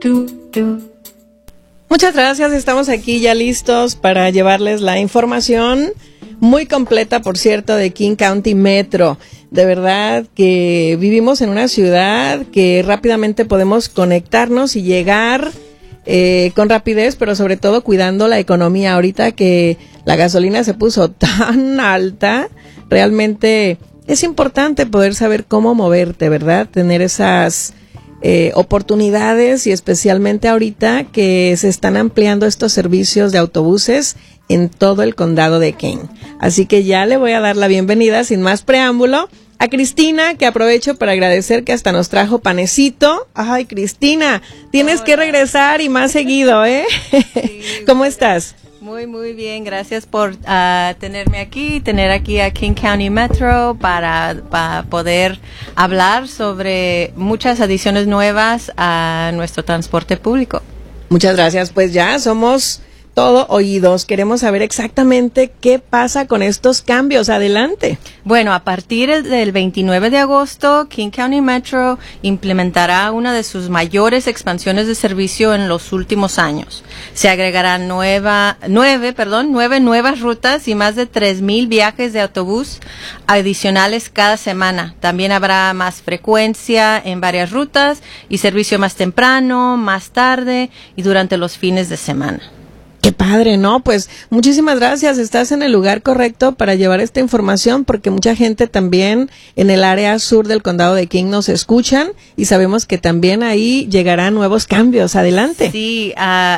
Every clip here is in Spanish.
Muchas gracias, estamos aquí ya listos para llevarles la información muy completa, por cierto, de King County Metro. De verdad que vivimos en una ciudad que rápidamente podemos conectarnos y llegar con rapidez, pero sobre todo cuidando la economía. Ahorita que la gasolina se puso tan alta, realmente es importante poder saber cómo moverte, ¿verdad? Tener esas oportunidades, y especialmente ahorita que se están ampliando estos servicios de autobuses en todo el condado de Kane. Así que ya le voy a dar la bienvenida, sin más preámbulo, a Cristina, que aprovecho para agradecer que hasta nos trajo panecito. Ay, Cristina, tienes que regresar y más seguido, ¿eh? Sí, ¿Cómo estás? Muy bien, gracias por tener aquí a King County Metro para poder hablar sobre muchas adiciones nuevas a nuestro transporte público. Muchas gracias, pues ya somos todo oídos. Queremos saber exactamente qué pasa con estos cambios. Adelante. Bueno, a partir del 29 de agosto, King County Metro implementará una de sus mayores expansiones de servicio en los últimos años. Se agregarán nueve nuevas rutas y más de 3,000 viajes de autobús adicionales cada semana. También habrá más frecuencia en varias rutas y servicio más temprano, más tarde y durante los fines de semana. Qué padre, ¿no? Pues muchísimas gracias. Estás en el lugar correcto para llevar esta información, porque mucha gente también en el área sur del condado de King nos escuchan y sabemos que también ahí llegarán nuevos cambios. Adelante. Sí,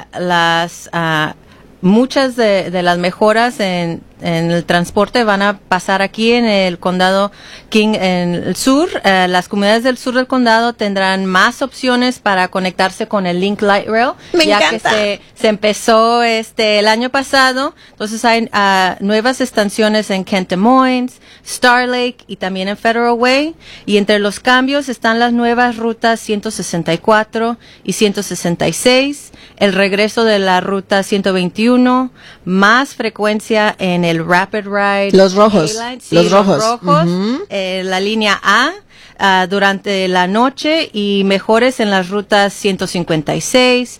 muchas de las mejoras en el transporte van a pasar aquí en el condado King, en el sur. Las comunidades del sur del condado tendrán más opciones para conectarse con el Link Light Rail. Me encanta. Que se empezó el año pasado. Entonces hay nuevas estaciones en Kent Des Moines, Star Lake y también en Federal Way. Y entre los cambios están las nuevas rutas 164 y 166, el regreso de la ruta 121, más frecuencia en el Rapid Ride. Los rojos. Sí, los rojos. Uh-huh. La línea A durante la noche, y mejores en las rutas 156,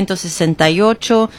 168,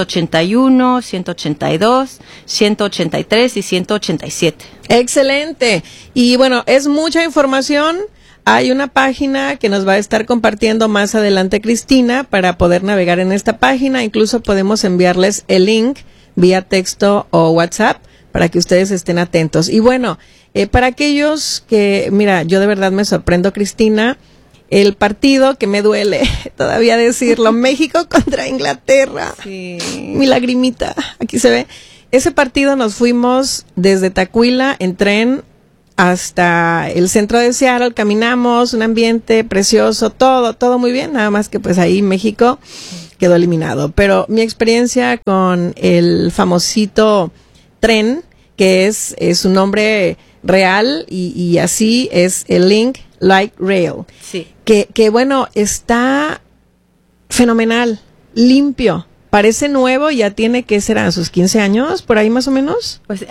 181, 182, 183 y 187. Excelente. Y bueno, es mucha información. Hay una página que nos va a estar compartiendo más adelante Cristina para poder navegar en esta página. Incluso podemos enviarles el link vía texto o WhatsApp para que ustedes estén atentos. Y bueno, para aquellos que, mira, yo de verdad me sorprendo, Cristina, el partido que me duele todavía decirlo, México contra Inglaterra. Sí. Mi lagrimita, aquí se ve. Ese partido nos fuimos desde Tacuila en tren hasta el centro de Seattle, caminamos, un ambiente precioso, todo muy bien, nada más que pues ahí México quedó eliminado. Pero mi experiencia con el famosito tren, que es su nombre real, y así es el Link Light Rail. Sí. Que bueno, está fenomenal, limpio, parece nuevo, ya tiene, ¿qué será? ¿Sus 15 años? ¿Por ahí más o menos? Pues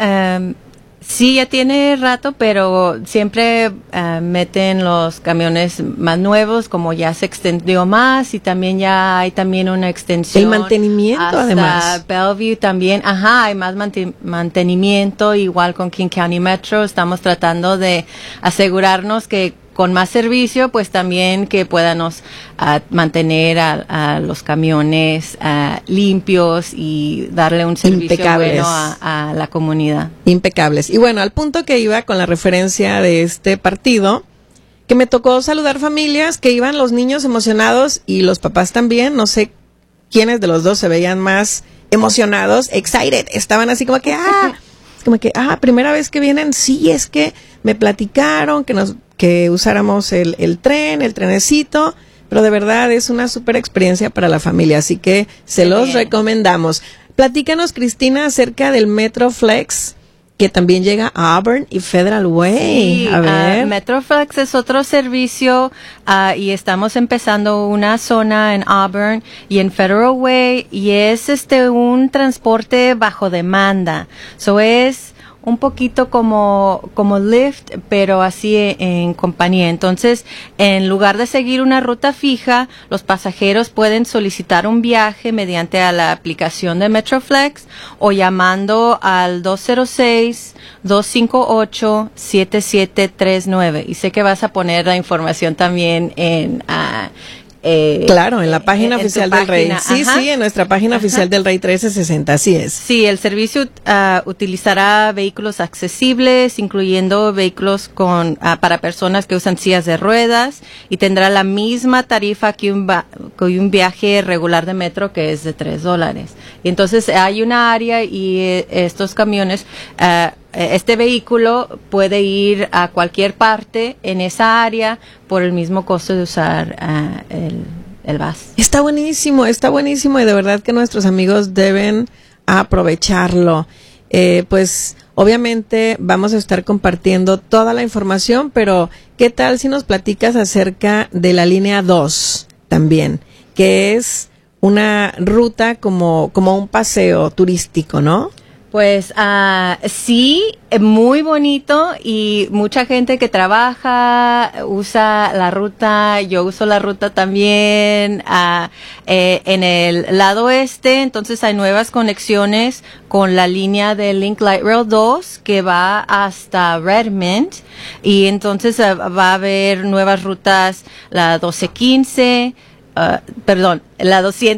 sí, ya tiene rato, pero siempre meten los camiones más nuevos, como ya se extendió más, y también ya hay también una extensión. El mantenimiento, hasta además. Bellevue también, hay más mantenimiento, igual con King County Metro. Estamos tratando de asegurarnos que con más servicio, pues también que podamos mantener a los camiones limpios y darle un servicio impecables, bueno a la comunidad. Impecables. Y bueno, al punto que iba con la referencia de este partido, que me tocó saludar familias que iban los niños emocionados y los papás también. No sé quiénes de los dos se veían más emocionados, excited. Estaban así como que, primera vez que vienen. Sí, es que me platicaron que usáramos el tren, el trenecito, pero de verdad es una súper experiencia para la familia, así que se los recomendamos. Platícanos, Cristina, acerca del Metroflex, que también llega a Auburn y Federal Way. Sí, a ver. Metroflex es otro servicio y estamos empezando una zona en Auburn y en Federal Way, y es un transporte bajo demanda. So es un poquito como Lyft, pero así en compañía. Entonces, en lugar de seguir una ruta fija, los pasajeros pueden solicitar un viaje mediante a la aplicación de Metroflex o llamando al 206-258-7739. Y sé que vas a poner la información también en claro, en la página oficial del Rey. Sí, Ajá. sí, en nuestra página oficial del Rey 1360, así es. Sí, el servicio utilizará vehículos accesibles, incluyendo vehículos para personas que usan sillas de ruedas, y tendrá la misma tarifa que un viaje regular de metro, que es de $3. Y entonces hay una área y estos camiones, este vehículo puede ir a cualquier parte en esa área por el mismo costo de usar el bus. Está buenísimo y de verdad que nuestros amigos deben aprovecharlo. Pues obviamente vamos a estar compartiendo toda la información, pero ¿qué tal si nos platicas acerca de la línea 2 también? Que es una ruta como un paseo turístico, ¿no? Pues sí, muy bonito, y mucha gente que trabaja usa la ruta. Yo uso la ruta también en el lado oeste. Entonces hay nuevas conexiones con la línea de Link Light Rail 2 que va hasta Redmond, y entonces va a haber nuevas rutas, la 1215, la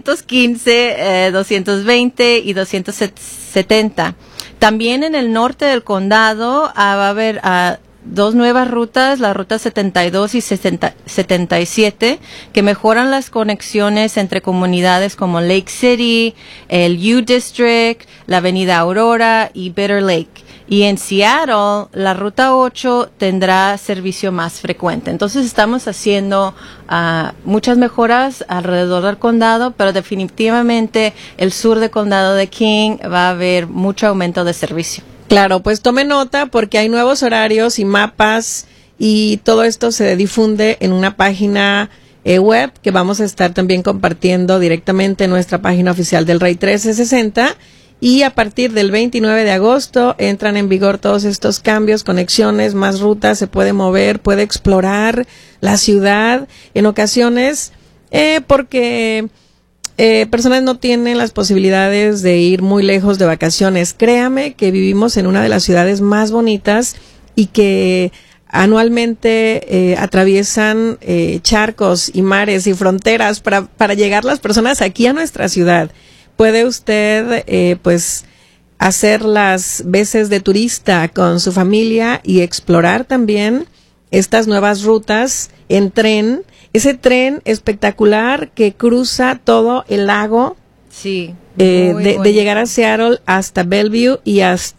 215, 220 y 270. También en el norte del condado va a haber dos nuevas rutas, la ruta 72 y 77, que mejoran las conexiones entre comunidades como Lake City, el U District, la avenida Aurora y Bitter Lake. Y en Seattle, la ruta 8 tendrá servicio más frecuente. Entonces estamos haciendo muchas mejoras alrededor del condado, pero definitivamente el sur del condado de King va a haber mucho aumento de servicio. Claro, pues tome nota porque hay nuevos horarios y mapas, y todo esto se difunde en una página web que vamos a estar también compartiendo directamente en nuestra página oficial del Rey 1360. Y a partir del 29 de agosto entran en vigor todos estos cambios, conexiones, más rutas, se puede mover, puede explorar la ciudad en ocasiones, porque personas no tienen las posibilidades de ir muy lejos de vacaciones. Créame que vivimos en una de las ciudades más bonitas y que anualmente atraviesan charcos y mares y fronteras para llegar las personas aquí a nuestra ciudad. Puede usted, pues, hacer las veces de turista con su familia y explorar también estas nuevas rutas en tren. Ese tren espectacular que cruza todo el lago. Sí. De llegar a Seattle hasta Bellevue y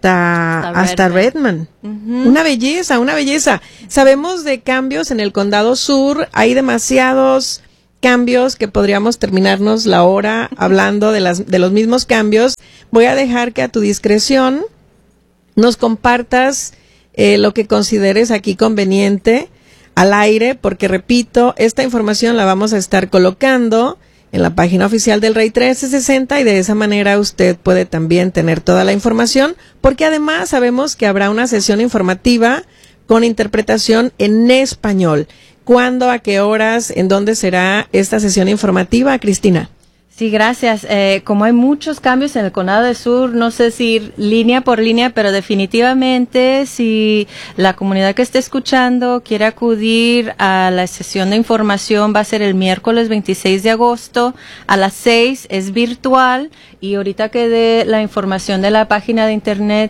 hasta Redmond. Uh-huh. Una belleza. Sabemos de cambios en el condado sur, hay demasiados cambios que podríamos terminarnos la hora hablando de los mismos cambios. Voy a dejar que a tu discreción nos compartas lo que consideres aquí conveniente al aire, porque repito, esta información la vamos a estar colocando en la página oficial del Rey 1360, y de esa manera usted puede también tener toda la información, porque además sabemos que habrá una sesión informativa con interpretación en español. ¿Cuándo, a qué horas, en dónde será esta sesión informativa, Cristina? Sí, gracias. Como hay muchos cambios en el Condado del Sur, no sé si ir línea por línea, pero definitivamente si la comunidad que esté escuchando quiere acudir a la sesión de información, va a ser el miércoles 26 de agosto a las 6, es virtual, y ahorita que dé la información de la página de internet,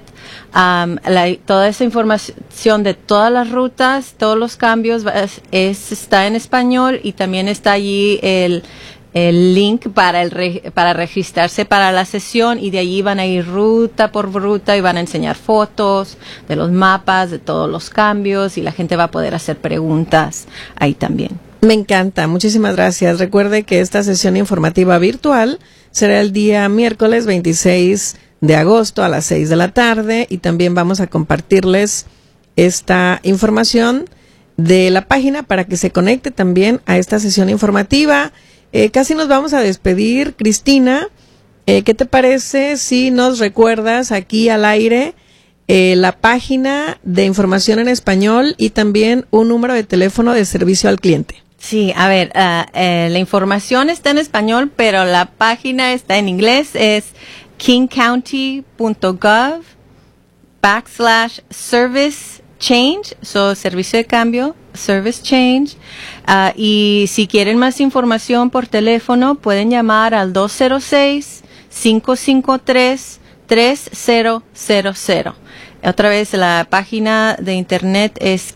toda esa información de todas las rutas, todos los cambios, está en español, y también está allí el link para registrarse para la sesión, y de allí van a ir ruta por ruta y van a enseñar fotos de los mapas, de todos los cambios, y la gente va a poder hacer preguntas ahí también. Me encanta, muchísimas gracias. Recuerde que esta sesión informativa virtual será el día miércoles 26 de agosto a las 6 de la tarde, y también vamos a compartirles esta información de la página para que se conecte también a esta sesión informativa. Casi nos vamos a despedir, Cristina. ¿Qué te parece si nos recuerdas aquí al aire la página de información en español y también un número de teléfono de servicio al cliente. Sí, a ver, la información está en español, pero la página está en inglés. Es kingcounty.gov/service change, servicio de cambio, service change. Y si quieren más información por teléfono, pueden llamar al 206-553-3000. Otra vez, la página de internet es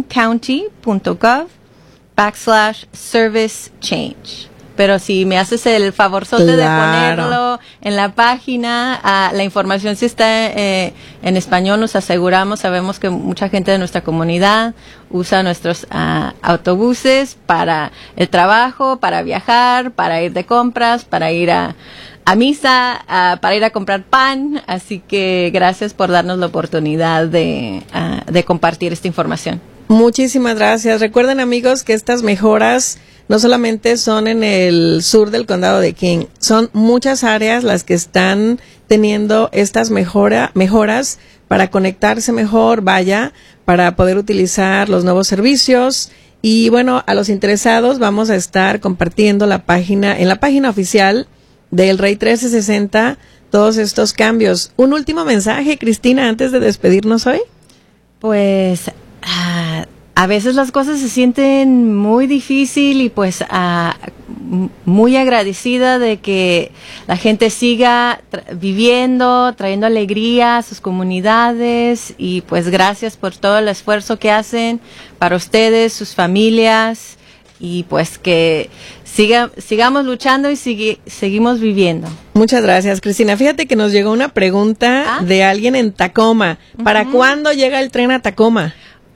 kingcounty.gov/service change. Pero si me haces el favorzote de ponerlo en la página, la información sí está en español, nos aseguramos, sabemos que mucha gente de nuestra comunidad usa nuestros autobuses para el trabajo, para viajar, para ir de compras, para ir a misa, para ir a comprar pan. Así que gracias por darnos la oportunidad de compartir esta información. Muchísimas gracias. Recuerden, amigos, que estas mejoras no solamente son en el sur del condado de King, son muchas áreas las que están teniendo estas mejoras para conectarse mejor, para poder utilizar los nuevos servicios. Y bueno, a los interesados vamos a estar compartiendo en la página oficial del Rey 1360 todos estos cambios. Un último mensaje, Cristina, antes de despedirnos hoy. Pues a veces las cosas se sienten muy difícil y pues muy agradecida de que la gente siga viviendo, trayendo alegría a sus comunidades, y pues gracias por todo el esfuerzo que hacen para ustedes, sus familias, y pues que sigamos luchando y seguimos viviendo. Muchas gracias, Cristina. Fíjate que nos llegó una pregunta de alguien en Tacoma. ¿Para cuándo llega el tren a Tacoma?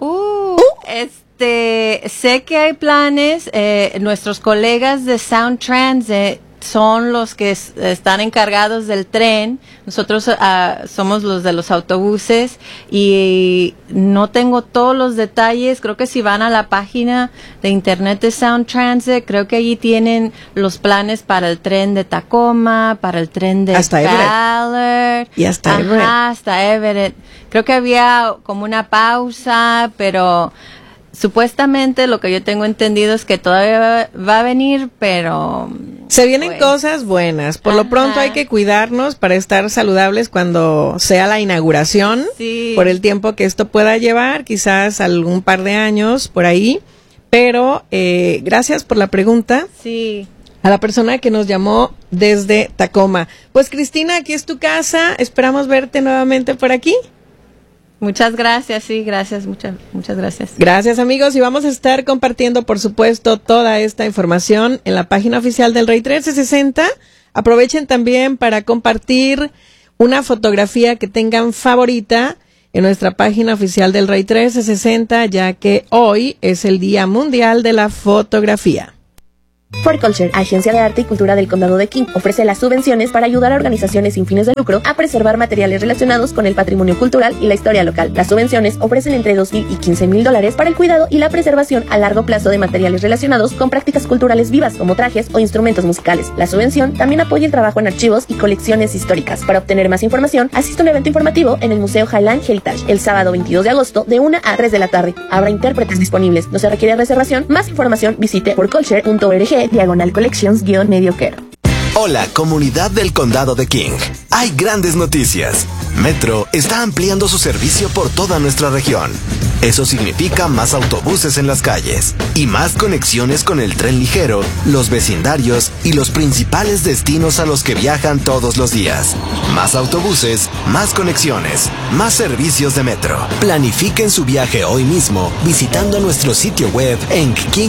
Sé que hay planes. Nuestros colegas de Sound Transit son los que están encargados del tren. Nosotros somos los de los autobuses, y no tengo todos los detalles. Creo que si van a la página de internet de Sound Transit, creo que allí tienen los planes para el tren de Tacoma, para el tren de Ballard y hasta Everett. Hasta Everett. Creo que había como una pausa, pero supuestamente lo que yo tengo entendido es que todavía va a venir, pero se vienen cosas buenas. Por lo pronto hay que cuidarnos para estar saludables cuando sea la inauguración, por el tiempo que esto pueda llevar, quizás algún par de años por ahí. Pero gracias por la pregunta. Sí. A la persona que nos llamó desde Tacoma. Pues Cristina, aquí es tu casa. Esperamos verte nuevamente por aquí. Muchas gracias, gracias, muchas gracias. Gracias, amigos, y vamos a estar compartiendo, por supuesto, toda esta información en la página oficial del Rey 1360. Aprovechen también para compartir una fotografía que tengan favorita en nuestra página oficial del Rey 1360, ya que hoy es el Día Mundial de la Fotografía. For Culture, Agencia de Arte y Cultura del Condado de King, ofrece las subvenciones para ayudar a organizaciones sin fines de lucro a preservar materiales relacionados con el patrimonio cultural y la historia local. Las subvenciones ofrecen entre $2,000 y $15,000 para el cuidado y la preservación a largo plazo de materiales relacionados con prácticas culturales vivas, como trajes o instrumentos musicales. La subvención también apoya el trabajo en archivos y colecciones históricas. Para obtener más información, asiste a un evento informativo en el Museo Highland Heritage el sábado 22 de agosto de 1 a 3 de la tarde. Habrá intérpretes disponibles. No se requiere reservación. Más información visite forculture.org/collections-medioquero. Hola, comunidad del Condado de King. Hay grandes noticias. Metro está ampliando su servicio por toda nuestra región. Eso significa más autobuses en las calles y más conexiones con el tren ligero, los vecindarios y los principales destinos a los que viajan todos los días. Más autobuses, más conexiones, más servicios de Metro. Planifiquen su viaje hoy mismo visitando nuestro sitio web en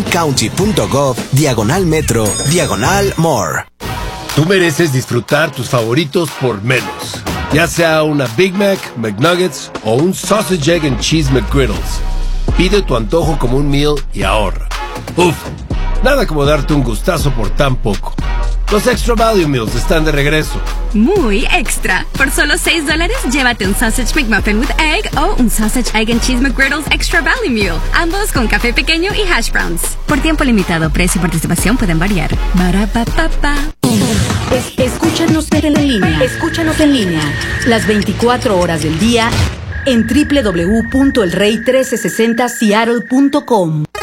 kingcounty.gov/metro/more. Tú mereces disfrutar tus favoritos por menos. Ya sea una Big Mac, McNuggets o un Sausage, Egg and Cheese McGriddles. Pide tu antojo como un meal y ahorra. Uf, nada como darte un gustazo por tan poco. Los Extra Value Meals están de regreso. Muy extra. Por solo $6, llévate un Sausage McMuffin with Egg o un Sausage, Egg and Cheese McGriddles Extra Value Meal. Ambos con café pequeño y hash browns. Por tiempo limitado, precio y participación pueden variar. Barapapapa. Escúchanos en línea. Escúchanos en línea. Las 24 horas del día en www.elrey1360seattle.com.